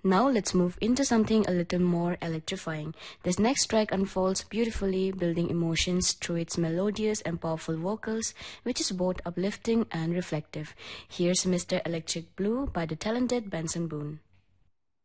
Now let's move into something a little more electrifying. This next track unfolds beautifully, building emotions through its melodious and powerful vocals, which is both uplifting and reflective. Here's Mr. Electric Blue by the talented Benson Boone.